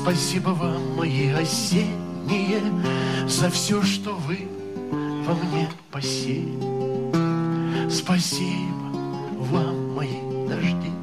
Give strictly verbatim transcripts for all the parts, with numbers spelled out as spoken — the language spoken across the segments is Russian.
Спасибо вам, мои осенние, за все, что вы во мне посеяли. Спасибо вам, мои дожди.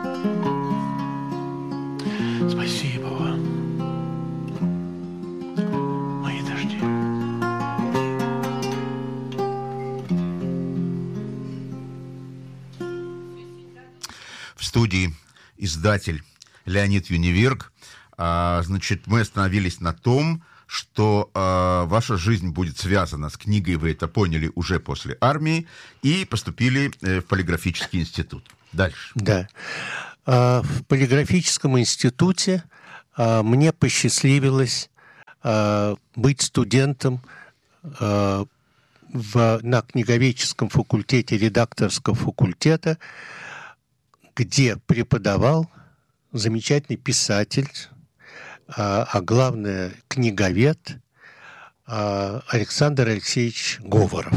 Спасибо вам, мои дожди. В студии издатель Леонид Юниверг. А, значит, мы остановились на том, что а, ваша жизнь будет связана с книгой, вы это поняли уже после армии, и поступили э, в полиграфический институт. Дальше. Да. А, в полиграфическом институте а, мне посчастливилось а, быть студентом а, в, на книговедческом факультете редакторского факультета, где преподавал замечательный писатель, а, а главное, книговед а, Александр Алексеевич Говоров,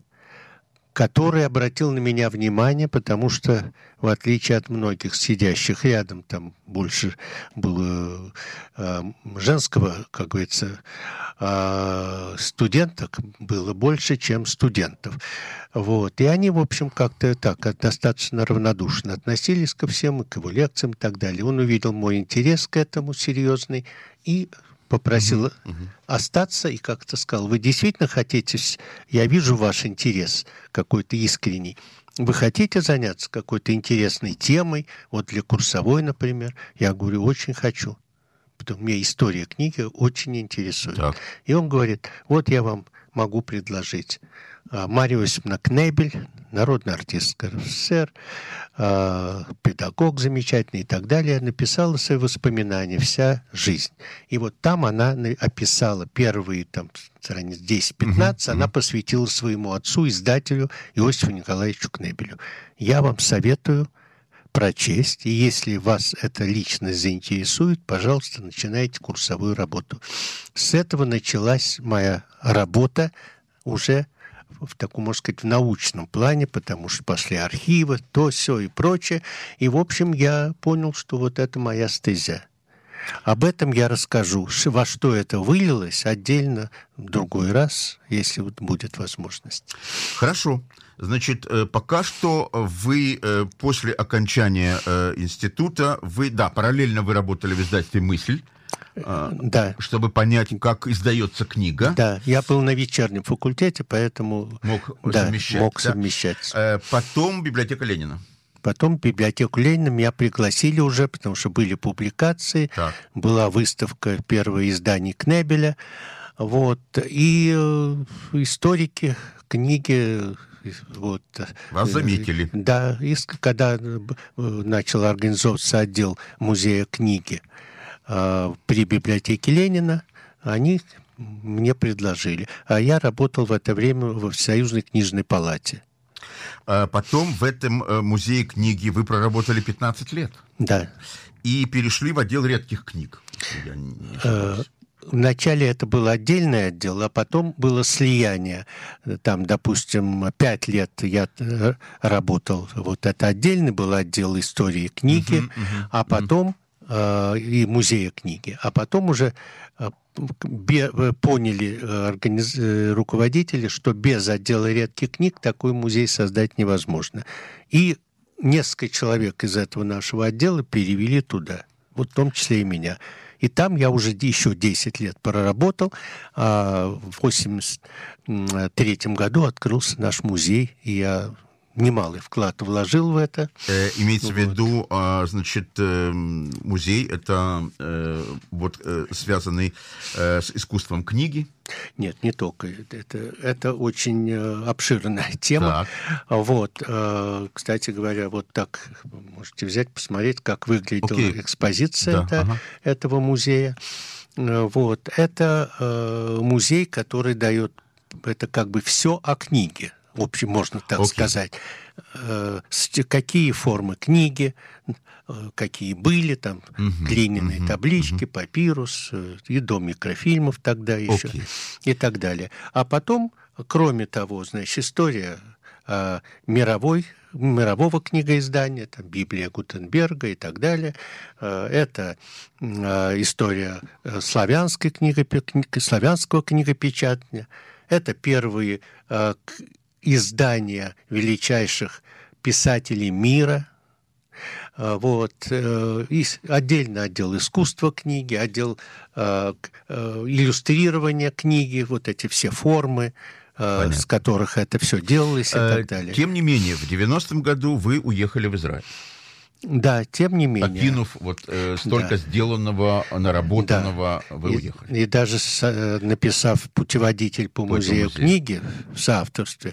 который обратил на меня внимание, потому что, в отличие от многих сидящих рядом, там больше было э, женского, как говорится, э, студенток было больше, чем студентов. Вот. И они, в общем, как-то так достаточно равнодушно относились ко всем, и к его лекциям и так далее. Он увидел мой интерес к этому серьезный и попросил uh-huh, uh-huh. остаться и как-то сказал: вы действительно хотите, я вижу ваш интерес какой-то искренний, вы хотите заняться какой-то интересной темой, вот для курсовой, например? Я говорю: очень хочу, потому что меня история книги очень интересует. Так. И он говорит: вот я вам могу предложить. Мария Иосифовна Кнебель, народный артист РСФСР, педагог замечательный и так далее, написала свои воспоминания «Вся жизнь». И вот там она описала первые там, страниц десять-пятнадцать, uh-huh, она uh-huh. посвятила своему отцу, издателю Иосифу Николаевичу Кнебелю. Я вам советую прочесть, и если вас эта личность заинтересует, пожалуйста, начинайте курсовую работу. С этого началась моя работа уже в таком, можно сказать, в научном плане, потому что пошли архивы, то, сё и прочее. И, в общем, я понял, что вот это моя стезя. Об этом я расскажу. Во что это вылилось, отдельно в другой раз, если вот будет возможность. Хорошо. Значит, пока что вы после окончания института, вы, да, параллельно вы работали в издательстве «Мысль», да. чтобы понять, как издается книга. Да, я был на вечернем факультете, поэтому мог да, совмещать. Мог да? совмещать. Потом библиотека Ленина. Потом в библиотеку Ленина меня пригласили уже, потому что были публикации, так. Была выставка, первое издание Кнебеля, вот, и э, историки книги... Вот. Вас заметили. Да, и когда начал организовываться отдел музея книги при библиотеке Ленина, они мне предложили. А я работал в это время в Всесоюзной книжной палате. А потом в этом музее книги вы проработали пятнадцать лет. Да. И перешли в отдел редких книг. Я не ошибаюсь. Вначале это был отдельный отдел, а потом было слияние. Там, допустим, пять лет я работал. Вот это отдельный был отдел истории книги, uh-huh, uh-huh, а потом uh-huh. э, и музея книги. А потом уже э, бе, поняли организ... руководители, что без отдела редких книг такой музей создать невозможно. И несколько человек из этого нашего отдела перевели туда. Вот в том числе и меня. И там я уже еще десять лет проработал. А в восемьдесят третьем году открылся наш музей, и я немалый вклад вложил в это. Э, имеется вот. в виду, а, значит, э, музей, это э, вот э, связанный э, с искусством книги? Нет, не только. Это, это очень обширная тема. Так. Вот, кстати говоря, вот так можете взять, посмотреть, как выглядела okay. экспозиция да, это, ага. этого музея. Вот, это музей, который дает, это как бы все о книге. В общем, можно так okay. сказать. Какие формы книги, какие были, там, uh-huh, глиняные uh-huh, таблички, uh-huh. папирус, и до микрофильмов тогда еще, okay. и так далее. А потом, кроме того, значит, история э, мировой, мирового книгоиздания, там Библия Гутенберга и так далее. Э, это э, история славянской книгопи... славянского книгопечатания. Это первые э, издания величайших писателей мира. Вот. И отдельно отдел искусства книги, отдел э, иллюстрирования книги, вот эти все формы, э, с которых это все делалось и так далее. Тем не менее, в девяностом году вы уехали в Израиль. Да, тем не менее. Покинув вот э, столько да. сделанного, наработанного, да. вы и, уехали. И даже с, написав путеводитель по, по музею музей. книги в соавторстве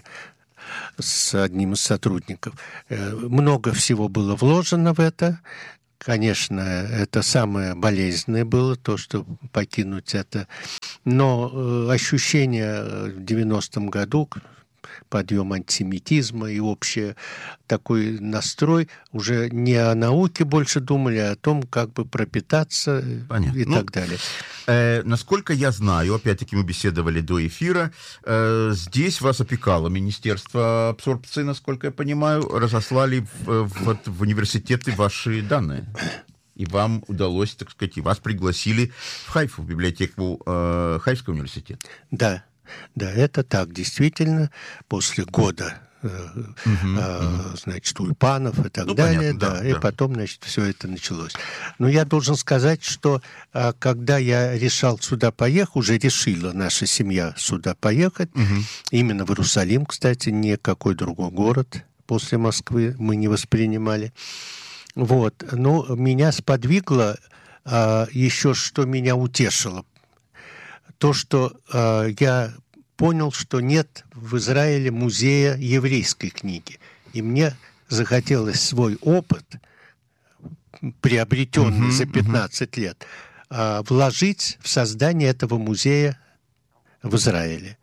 с одним из сотрудников, много всего было вложено в это. Конечно, это самое болезненное было, то, что покинуть это. Но ощущение в девяностом году, подъем антисемитизма и общий такой настрой, уже не о науке больше думали, а о том, как бы пропитаться. Понятно. И ну, так далее. Э, насколько я знаю, опять-таки мы беседовали до эфира, э, здесь вас опекало Министерство абсорбции, насколько я понимаю, разослали в, в, в университеты ваши данные. И вам удалось, так сказать, и вас пригласили в Хайфу, в библиотеку э, Хайфского университета. Да. Да, это так, действительно, после года, э, uh-huh, э, uh-huh. значит, тюльпанов и так ну, далее, понятно, да, да, и да. потом, значит, все это началось. Но я должен сказать, что э, когда я решал сюда поехать, уже решила наша семья сюда поехать, uh-huh. именно в Иерусалим, кстати, никакой другой город после Москвы мы не воспринимали. Вот, но меня сподвигло э, еще, что меня утешило. То, что э, я понял, что нет в Израиле музея еврейской книги. И мне захотелось свой опыт, приобретенный uh-huh, за пятнадцать uh-huh. лет, э, вложить в создание этого музея в Израиле.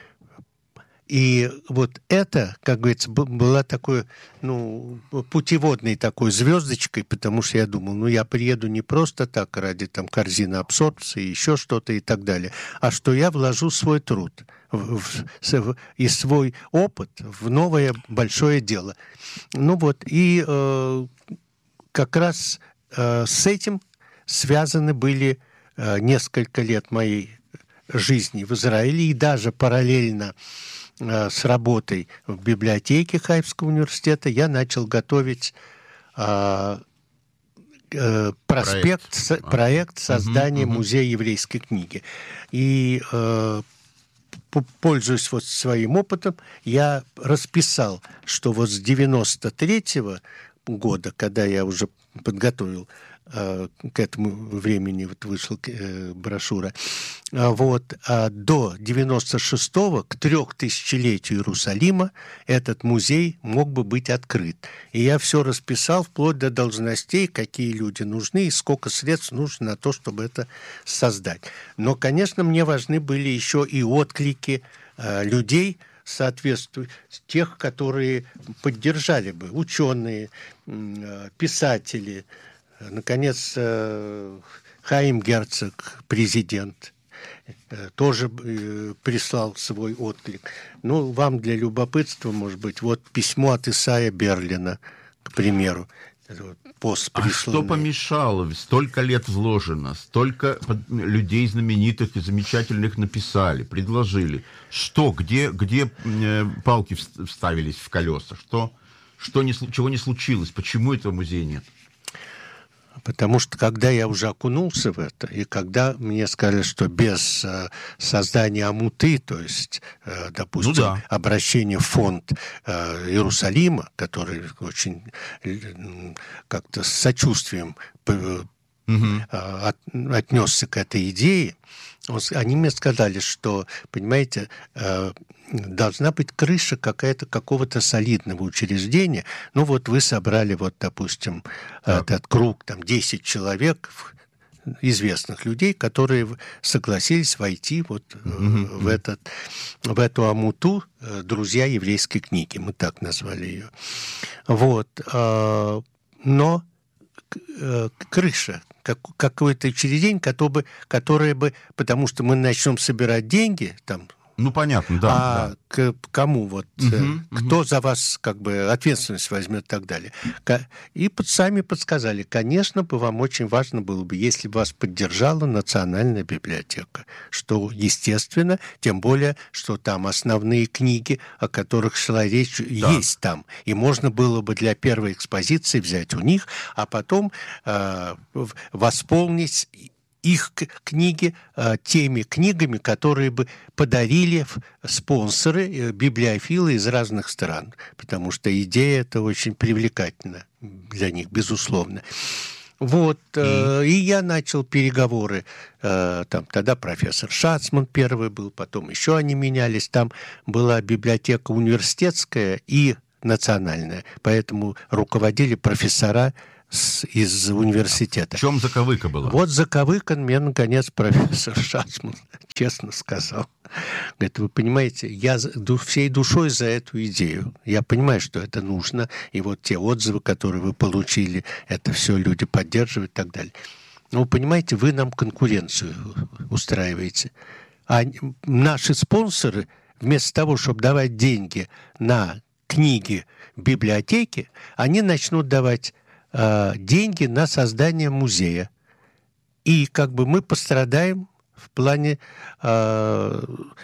И вот это, как говорится, была такой, ну, путеводной такой звездочкой, потому что я думал, ну, я приеду не просто так ради там корзины абсорбции, еще что-то и так далее, а что я вложу свой труд в, в, и свой опыт в новое большое дело. Ну вот, и э, как раз э, с этим связаны были э, несколько лет моей жизни в Израиле, и даже параллельно с работой в библиотеке Хайфского университета я начал готовить а, а, проспект, проект, проект создания угу, музея угу. еврейской книги. И, а, пользуясь вот своим опытом, я расписал, что вот с девяносто третьего года, когда я уже подготовил к этому времени вот вышла э, брошюра, вот, а до девяносто шестого, к трехтысячелетию Иерусалима, этот музей мог бы быть открыт. И я все расписал, вплоть до должностей, какие люди нужны и сколько средств нужно на то, чтобы это создать. Но, конечно, мне важны были еще и отклики э, людей, соответствует тех, которые поддержали бы, ученые, э, писатели. Наконец, Хаим Герцог, президент, тоже прислал свой отклик. Ну, вам для любопытства, может быть, вот письмо от Исаия Берлина, к примеру. Пост а что помешало? Столько лет вложено, столько людей знаменитых и замечательных написали, предложили. Что, где, где палки вставились в колеса? Что, что не, чего не случилось? Почему этого музея нет? Потому что когда я уже окунулся в это, и когда мне сказали, что без э, создания амуты, то есть, э, допустим, ну да. обращения в фонд э, Иерусалима, который очень э, как-то с сочувствием э, угу. э, от, отнесся к этой идее, они мне сказали, что, понимаете, э, должна быть крыша какая-то какого-то солидного учреждения. Ну вот вы собрали, вот, допустим, так. этот круг, там, десять человек, известных людей, которые согласились войти вот mm-hmm. в, этот, в эту амуту «Друзья еврейской книги», мы так назвали ее. Вот. Но крыша, как, какое-то учреждение, которое бы, которое бы, потому что мы начнем собирать деньги, там, Ну, понятно, да. А да. К, кому вот, Угу, кто угу. за вас как бы ответственность возьмет и так далее. И под, сами подсказали, конечно, бы вам очень важно было бы, если бы вас поддержала Национальная библиотека, что, естественно, тем более, что там основные книги, о которых шла речь, Так. есть там. И можно было бы для первой экспозиции взять у них, а потом э, восполнить их книги э, теми книгами, которые бы подарили спонсоры, э, библиофилы из разных стран, потому что идея эта очень привлекательна для них, безусловно. Вот, э, и? и я начал переговоры, э, там тогда профессор Шацман первый был, потом еще они менялись, там была библиотека университетская и национальная, поэтому руководили профессора С, из университета. В чем заковыка была? Вот заковыка мне, наконец, профессор Шацман честно сказал. Говорит, вы понимаете, я всей душой за эту идею. Я понимаю, что это нужно, и вот те отзывы, которые вы получили, это все люди поддерживают и так далее. Но вы понимаете, вы нам конкуренцию устраиваете. А наши спонсоры, вместо того, чтобы давать деньги на книги в библиотеке, они начнут давать деньги на создание музея. И как бы мы пострадаем в плане э,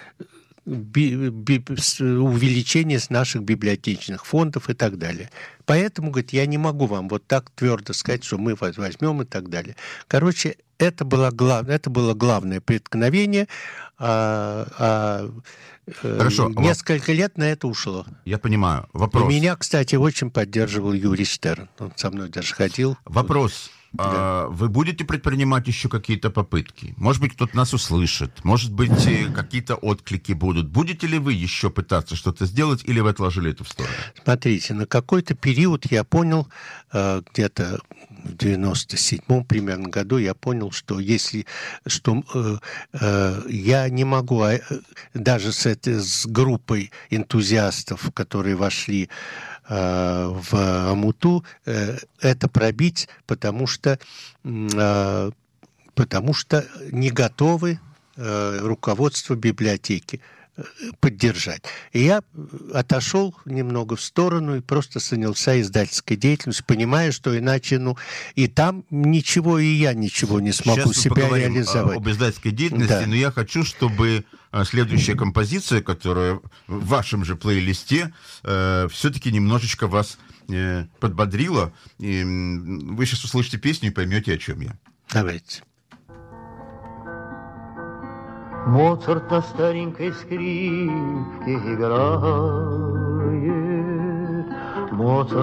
би, би, увеличения наших библиотечных фондов и так далее. Поэтому, говорит, я не могу вам вот так твердо сказать, что мы возьмем и так далее. Короче, это было, глав... это было главное преткновение, а, а Хорошо. несколько лет на это ушло. Я понимаю. Вопрос. И меня, кстати, очень поддерживал Юрий Штерн. Он со мной даже ходил. Вопрос. Да. А, вы будете предпринимать еще какие-то попытки? Может быть, кто-то нас услышит? Может быть, какие-то отклики будут? Будете ли вы еще пытаться что-то сделать, или вы отложили это в сторону? Смотрите, на какой-то период я понял, где-то в девяносто седьмом примерно году, я понял, что если что э, э, я не могу э, даже с, этой, с группой энтузиастов, которые вошли э, в Амуту, э, это пробить, потому что, э, потому что не готовы э, руководство библиотеки поддержать. И я отошел немного в сторону и просто занялся издательской деятельностью, понимая, что иначе, ну, и там ничего, и я ничего не смогу Сейчас себя реализовать. Об издательской деятельности, да. Но я хочу, чтобы следующая композиция, которая в вашем же плейлисте, э, все-таки немножечко вас э, подбодрила. И вы сейчас услышите песню и поймете, о чем я. Давайте. Моцарт на старенькой скрипке играет, Моцарт